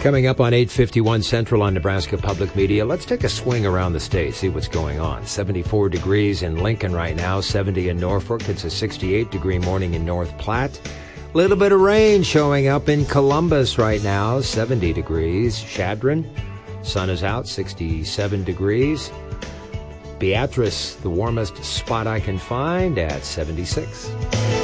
Coming up on 8:51 Central on Nebraska Public Media, let's take a swing around the state, see what's going on. 74 degrees in Lincoln right now, 70 in Norfolk. It's a 68-degree morning in North Platte. A little bit of rain showing up in Columbus right now, 70 degrees. Chadron, sun is out, 67 degrees. Beatrice, the warmest spot I can find, at 76.